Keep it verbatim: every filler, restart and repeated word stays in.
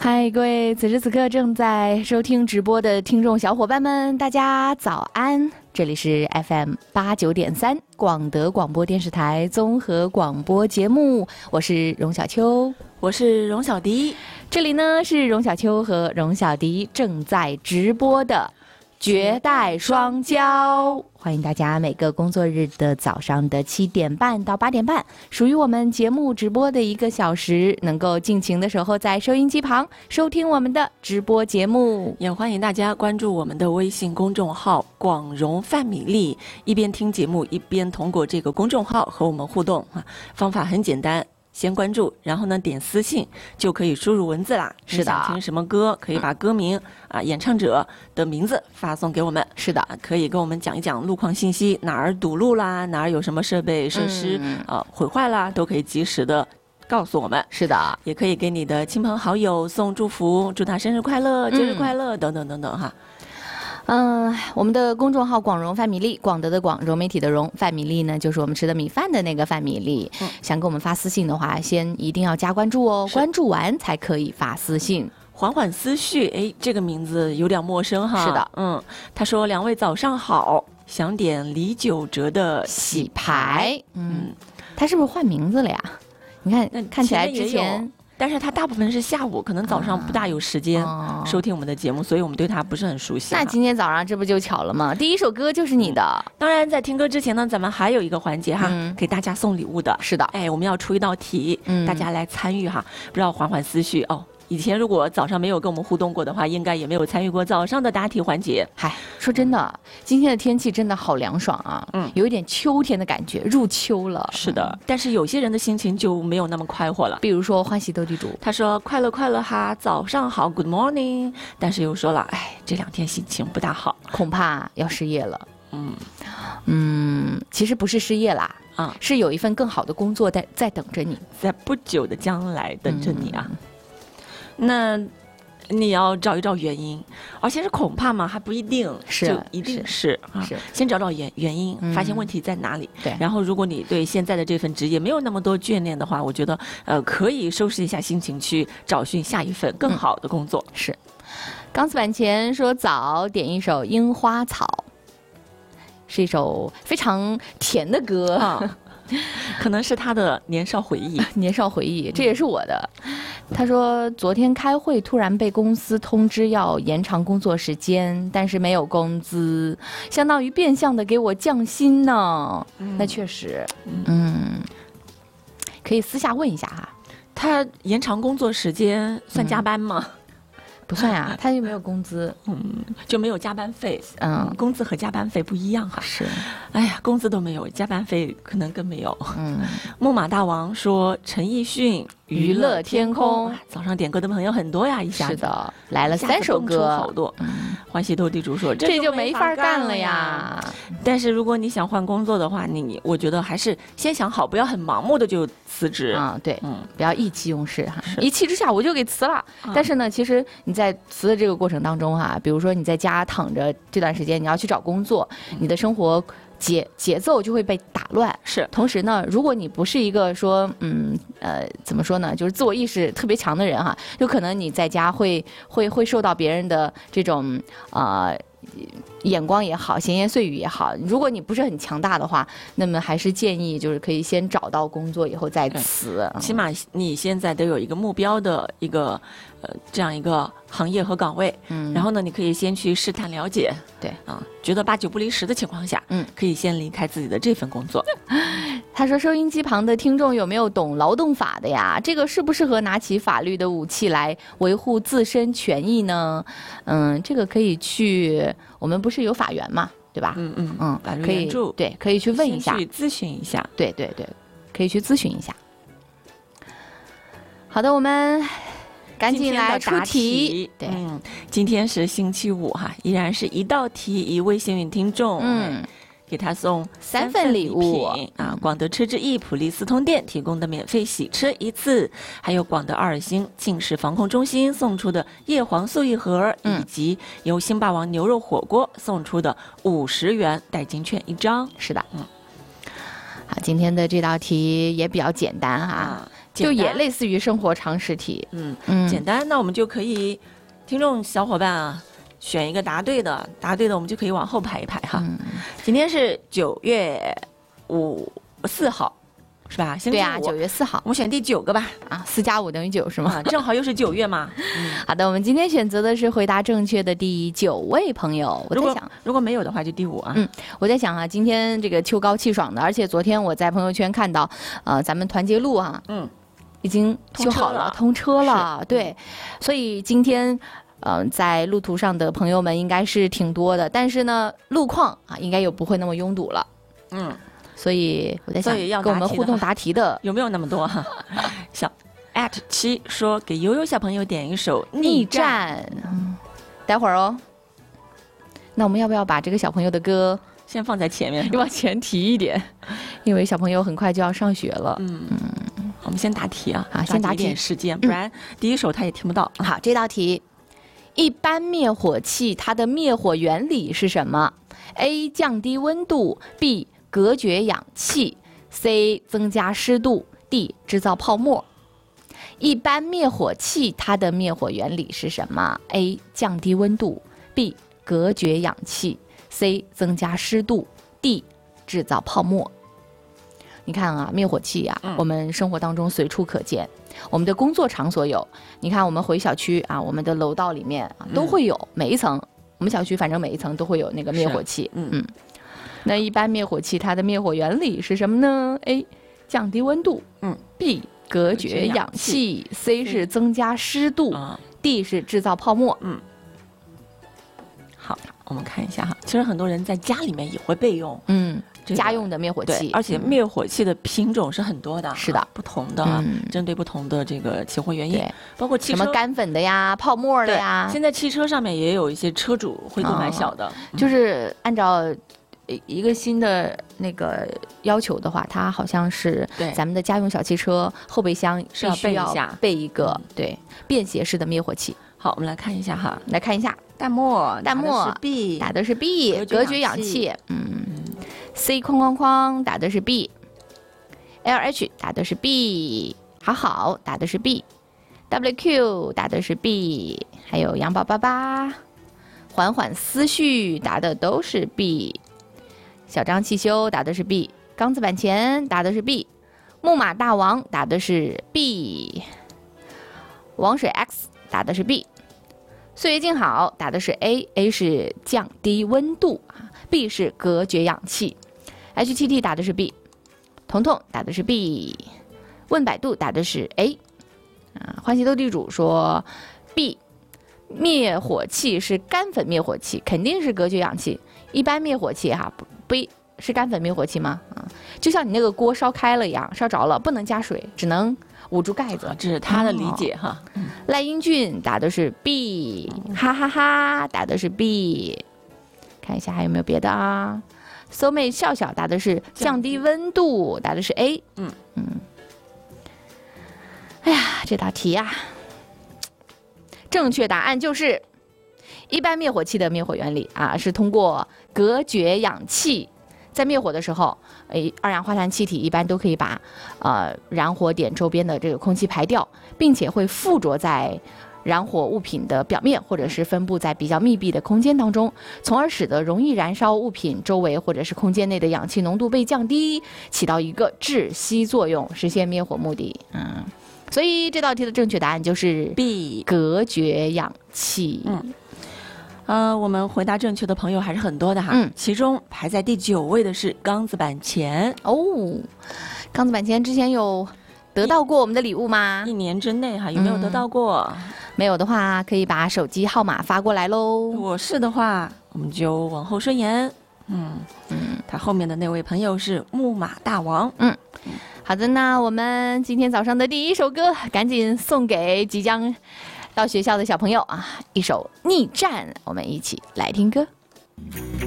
嗨，各位此时此刻正在收听直播的听众小伙伴们，大家早安！这里是 F M 八九点三广德广播电视台综合广播节目，我是荣小秋， 我是荣小迪。 这里呢是荣小秋和荣小迪正在直播的绝代双骄，欢迎大家每个工作日的早上的七点半到八点半，属于我们节目直播的一个小时，能够尽情的守候在收音机旁收听我们的直播节目。 也欢迎大家关注我们的微信公众号广荣范米粒，一边听节目一边通过这个公众号和我们互动啊，方法很简单。先关注，然后呢点私信就可以输入文字啦。 是的， 想听什么歌可以把歌名、嗯、啊演唱者的名字发送给我们。 是的、 啊、可以跟我们讲一讲路况信息，哪儿堵路啦，哪儿有什么设备设施、嗯、啊毁坏啦，都可以及时的告诉我们。 是的， 也可以给你的亲朋好友送祝福，祝他生日快乐、节日快乐、嗯、等等等等哈。 嗯、呃，我们的公众号广荣范米粒，广德的广，融媒体的融，范米粒呢就是我们吃的米饭的那个范米粒、嗯、想给我们发私信的话，先一定要加关注哦，关注完才可以发私信。 缓缓思绪，哎，这个名字有点陌生哈。 是的， 嗯，他说两位早上好，想点李玖哲的洗牌。 嗯，他是不是换名字了呀？你看，看起来之前。 但是他大部分是下午，可能早上不大有时间收听我们的节目、啊哦、所以我们对他不是很熟悉、啊、 那今天早上这不就巧了吗？第一首歌就是你的、嗯、 当然在听歌之前呢，咱们还有一个环节哈、嗯、给大家送礼物的。 是的， 哎，我们要出一道题、嗯、大家来参与哈。不知道缓缓思绪哦，以前如果早上没有跟我们互动过的话，应该也没有参与过早上的答题环节。 嗨，说真的，今天的天气真的好凉爽啊，嗯，有一点秋天的感觉，入秋了。 是的、嗯，但是有些人的心情就没有那么快活了。 比如说欢喜斗地主， 他说快乐快乐哈，早上好 ，Good morning， 但是又说了，哎，这两天心情不大好， 恐怕要失业了。嗯嗯，其实不是失业啦，啊、嗯，是有一份更好的工作在在等着你， 在不久的将来等着你啊。嗯那你要找一找原因，而且是恐怕嘛，还不一定是， 就一定是啊。是先找找原原因、嗯，发现问题在哪里。 对， 然后如果你对现在的这份职业没有那么多眷恋的话，我觉得呃可以收拾一下心情，去找寻下一份更好的工作。嗯、 是。钢丝板前说早点一首《樱花草》，是一首非常甜的歌。啊可能是他的年少回忆， 年少回忆，这也是我的。他说昨天开会突然被公司通知要延长工作时间，但是没有工资，相当于变相的给我降薪呢。嗯、那确实，嗯，可以私下问一下哈。 他延长工作时间算加班吗？嗯不算呀，他又没有工资， 嗯，就没有加班费，嗯，工资和加班费不一样哈。 是， 哎呀，工资都没有，加班费可能更没有。嗯，木马大王说陈奕迅《 娱乐天空》， 早上点歌的朋友很多呀，一下子是的，来了三首歌， 好多。嗯，欢喜斗地主说这就没法干了呀。 但是如果你想换工作的话，你我觉得还是先想好，不要很盲目的就辞职啊。对，嗯，不要意气用事哈，一气之下我就给辞了。但是呢，其实你在辞的这个过程当中哈，比如说你在家躺着这段时间，你要去找工作，你的生活节节奏就会被打乱。 是， 同时呢，如果你不是一个说嗯呃怎么说呢，就是自我意识特别强的人哈，有可能你在家会会会受到别人的这种呃眼光也好，闲言碎语也好，如果你不是很强大的话，那么还是建议就是可以先找到工作以后再辞， 起码你现在都有一个目标的一个呃这样一个行业和岗位，嗯，然后呢，你可以先去试探了解， 对啊，觉得八九不离十的情况下，嗯，可以先离开自己的这份工作。 他说：“收音机旁的听众有没有懂劳动法的呀？这个适不适合拿起法律的武器来维护自身权益呢？嗯，这个可以去，我们不是有法源嘛，对吧？ 嗯嗯嗯，法律援助， 对，可以去问一下， 去咨询一下， 对对对，可以去咨询一下。好的，我们赶紧来出题。对， 嗯，今天是星期五哈，依然是一道题一位幸运听众，嗯。”给他送三份礼物啊！广德吃之益普利司通店提供的免费洗车一次，还有广德二星近视防控中心送出的叶黄素一盒，嗯、以及由新霸王牛肉火锅送出的五十元代金券一张。 是的，嗯。好，今天的这道题也比较简单哈。啊就也类似于生活常识题。 嗯嗯，简单，那我们就可以，听众小伙伴啊，选一个答对的，答对的我们就可以往后排一排哈。嗯、今天是九月五四号。是吧？ 对啊，九月四号， 我们选第九个吧。 啊，四加五等于九是吗？ 啊、正好又是九月嘛。 嗯、好的，我们今天选择的是回答正确的第九位朋友。我在想， 如果没有的话就第五啊。 嗯，我在想啊，今天这个秋高气爽的，而且昨天我在朋友圈看到，呃，咱们团结路啊，嗯，已经修好了，通车了。通车了对，所以今天。嗯、呃，在路途上的朋友们应该是挺多的，但是呢，路况啊，应该又不会那么拥堵了。嗯。所以我在想，跟我们互动答题的有没有那么多哈？小 at 七说给悠悠小朋友点一首《逆战》， 嗯，待会儿哦。那我们要不要把这个小朋友的歌先放在前面， 往前提一点？因为小朋友很快就要上学了。 嗯嗯，我们先答题啊， 啊，先答题， 点时间，不然第一首他也听不到。 嗯、好，这道题，一般灭火器它的灭火原理是什么 ？A. 降低温度 B. 隔绝氧气 C 增加湿度 D 制造泡沫。一般灭火器它的灭火原理是什么 A 降低温度 B 隔绝氧气 C 增加湿度 D 制造泡沫。你看啊，灭火器啊、嗯、我们生活当中随处可见，我们的工作场所有，你看我们回小区啊，我们的楼道里面、啊、都会有、嗯、每一层，我们小区反正每一层都会有那个灭火器。嗯嗯，那一般灭火器它的灭火原理是什么呢 ？A. 降低温度，嗯 B. 隔绝氧气 C. 是增加湿度、嗯、D. 是制造泡沫。嗯， 好，我们看一下哈，其实很多人在家里面也会备用， 嗯，这个、家用的灭火器， 而且灭火器的品种是很多的， 是的， 不同的、嗯，针对不同的这个起火原因，包括汽车什么干粉的呀、泡沫的呀， 现在汽车上面也有一些车主会购买小的， 嗯、就是按照。一个新的那个要求的话，它好像是咱们的家用小汽车后备箱必须要备一个对便携式的灭火器。 好，我们来看一下哈， 来看一下弹幕， 弹幕打的是 B， 打的是 B， 隔绝氧气。嗯 ，C 框框框打的是 B，L H 打的是 B， 好好打的是 B，W Q 打的是 B， 还有羊宝爸爸，缓缓思绪打的都是 B。小张汽修打的是 B， 钢子板前打的是 B， 木马大王打的是 B， 王水 X 打的是 B， 岁月静好打的是 A，A 是降低温度 ，B 是隔绝氧气 ，H T T 打的是 B， 彤彤打的是 B， 问百度打的是 A， 啊，欢喜斗地主说 B， 灭火器是干粉灭火器，肯定是隔绝氧气，一般灭火器哈不。不是干粉灭火器吗？啊，就像你那个锅烧开了一样，烧着了不能加水，只能捂住盖子。 这是他的理解哈。 哦、赖英俊打的是 B， 哈哈哈，打的是 B。看一下还有没有别的啊？搜妹笑笑打的是降低温度，打的是 A。嗯嗯。哎呀，这道题呀、啊，正确答案就是。一般灭火器的灭火原理啊，是通过隔绝氧气，在灭火的时候，诶，二氧化碳气体一般都可以把呃燃火点周边的这个空气排掉，并且会附着在燃火物品的表面，或者是分布在比较密闭的空间当中，从而使得容易燃烧物品周围或者是空间内的氧气浓度被降低，起到一个窒息作用，实现灭火目的。嗯，所以这道题的正确答案就是 B， 隔绝氧气。嗯。 呃，我们回答正确的朋友还是很多的哈，嗯，其中排在第九位的是钢子板前哦。钢子板前之前有得到过我们的礼物吗？ 一年之内哈，有没有得到过？ 嗯、没有的话，可以把手机号码发过来喽。 如果是的话，我们就往后顺延。嗯嗯，他后面的那位朋友是木马大王。嗯， 好的，那我们今天早上的第一首歌，赶紧送给即将到学校的小朋友啊，一首《逆战》，我们一起来听歌。